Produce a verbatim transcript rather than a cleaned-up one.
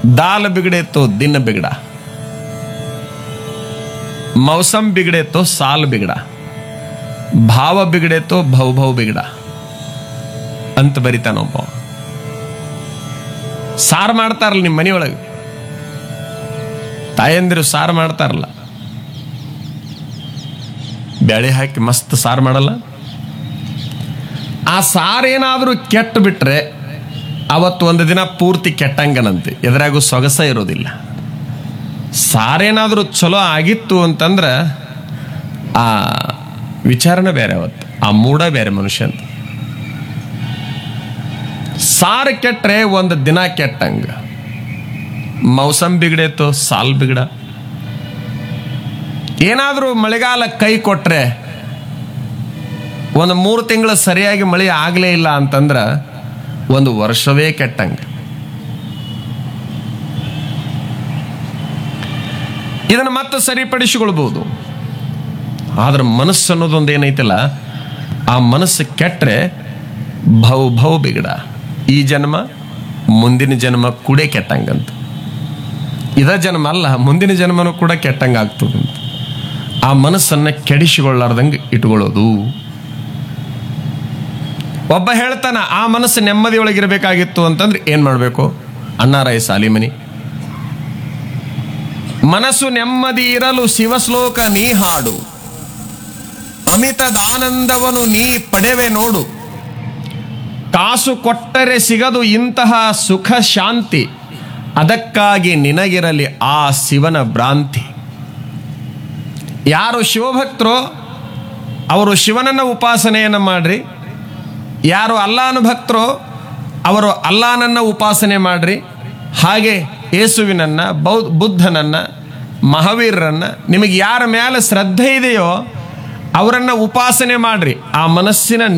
दाल बिगड़े तो दिन बिगड़ा, मौसम बिगड़े तो साल बिगड़ा, भाव बिगड़े तो भव भव बिगड़ा ಅಂತ ಬರಿತಾನೊಬ್ಬ. ಸಾರು ಮಾಡ್ತಾರಲ್ಲ ನಿಮ್ಮ ಮನೆಯೊಳಗೆ, ತಾಯಂದಿರು ಸಾರು ಮಾಡ್ತಾರಲ್ಲ, ಬೇಳೆ ಹಾಕಿ ಮಸ್ತ್ ಸಾರು ಮಾಡಲ್ಲ. ಆ ಸಾರೇನಾದರೂ ಕೆಟ್ಟು ಬಿಟ್ರೆ ಅವತ್ತು ಒಂದು ದಿನ ಪೂರ್ತಿ ಕೆಟ್ಟಂಗನಂತೆ, ಎದುರಾಗೂ ಸೊಗಸ ಇರೋದಿಲ್ಲ. ಸಾರೇನಾದರೂ ಚಲೋ ಆಗಿತ್ತು ಅಂತಂದ್ರೆ ಆ ವಿಚಾರನೆ ಬೇರೆ, ಅವತ್ತು ಆ ಮೂಡ ಬೇರೆ ಮನುಷ್ಯಂತ. ಸಾರು ಕೆಟ್ಟರೆ ಒಂದು ದಿನ ಕೆಟ್ಟಂಗ, ಮೌಸಮ್ ಬಿಗಡೇತು ಸಾಲ್ ಬಿಗಡ. ಏನಾದರೂ ಮಳೆಗಾಲ ಕೈ ಕೊಟ್ರೆ ಒಂದು ಮೂರು ತಿಂಗಳು ಸರಿಯಾಗಿ ಮಳೆ ಆಗಲೇ ಇಲ್ಲ ಅಂತಂದ್ರೆ ಒಂದು ವರ್ಷವೇ ಕೆಟ್ಟಂಗ. ಇದನ್ನು ಮತ್ತೆ ಸರಿಪಡಿಸಿಕೊಳ್ಬಹುದು. ಆದ್ರೆ ಮನಸ್ಸು ಅನ್ನೋದೊಂದು ಏನೈತಿಲ್ಲ, ಆ ಮನಸ್ಸು ಕೆಟ್ಟರೆ ಭವ್ ಭವ್ ಬಿಗಡ, ಈ ಜನ್ಮ ಮುಂದಿನ ಜನ್ಮ ಕೂಡ ಕೆಟ್ಟಂಗಂತ. ಇದ ಜನ್ಮ ಅಲ್ಲ, ಮುಂದಿನ ಜನ್ಮನೂ ಕೂಡ ಕೆಟ್ಟಂಗ ಆಗ್ತದಂತ. ಆ ಮನಸ್ಸನ್ನ ಕೆಡಿಸಿಕೊಳ್ಳಾರ್ದಂಗೆ ಇಟ್ಕೊಳ್ಳೋದು. ಒಬ್ಬ ಹೇಳ್ತಾನ, ಆ ಮನಸ್ಸು ನೆಮ್ಮದಿಯೊಳಗಿರಬೇಕಾಗಿತ್ತು ಅಂತಂದ್ರೆ ಏನ್ ಮಾಡ್ಬೇಕು? ಅಣ್ಣಾರಾಯ ಸಾಲಿಮನಿ, ಮನಸ್ಸು ನೆಮ್ಮದಿ ಇರಲು ಶಿವಶ್ಲೋಕ ನೀ ಹಾಡು, ಅಮಿತದಾನಂದವನು ನೀ ಪಡೆವೆ ನೋಡು, ಕಾಸು ಕೊಟ್ಟರೆ ಸಿಗದು ಇಂತಹ ಸುಖ ಶಾಂತಿ, ಅದಕ್ಕಾಗಿ ನಿನಗಿರಲಿ ಆ ಶಿವನ ಭ್ರಾಂತಿ. ಯಾರು ಶಿವಭಕ್ತರೋ ಅವರು ಶಿವನನ್ನ ಉಪಾಸನೆಯನ್ನು ಮಾಡ್ರಿ, ಯಾರು ಅಲ್ಲಾನ ಭಕ್ತರೋ ಅವರು ಅಲ್ಲಾನನ್ನ ಉಪಾಸನೆ ಮಾಡ್ರಿ. ಹಾಗೆ ಯೇಸುವಿನನ್ನ, ಬೌದ್ಧ ಬುದ್ಧನನ್ನ, ಮಹಾವೀರರನ್ನ, ನಿಮಗೆ ಯಾರ ಮೇಲೆ ಶ್ರದ್ಧೆ ಇದೆಯೋ ಅವರನ್ನ ಉಪಾಸನೆ ಮಾಡ್ರಿ. ಆ ಮನಸ್ಸಿನ